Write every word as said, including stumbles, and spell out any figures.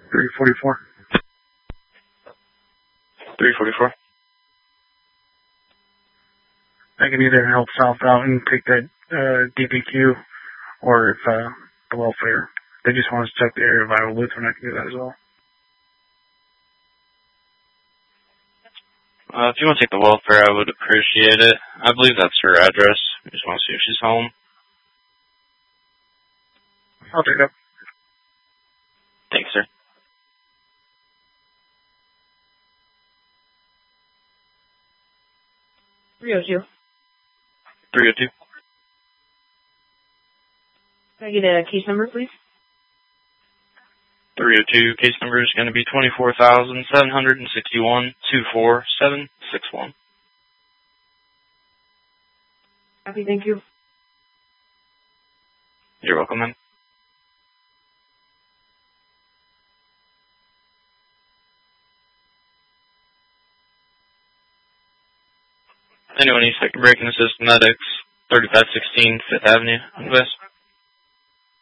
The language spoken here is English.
three forty-four. three forty-four. I can either help South out and take that uh, D P Q, or if uh, the welfare. They just want us to check the area of Iowa Lutheran, I can do that as well. Uh, if you want to take the welfare, I would appreciate it. I believe that's her address. I just want to see if she's home. I'll take it. Thanks, sir. three oh two. three oh two. Can I get a case number, please? three oh two, case number is going to be twenty-four thousand seven hundred sixty-one two four seven six one. Copy, thank you. You're welcome, ma'am. Anyone needs to take a break in the systematics, thirty-five sixteen Fifth Avenue, West.